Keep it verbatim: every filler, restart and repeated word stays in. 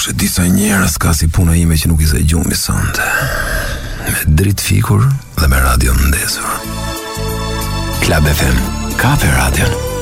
Kush e disa njerëz ka si puna ime që nuk i se gjumi sonte. Me dritë fikur dhe me radio ndesur. Klab F M, Kafe Radio.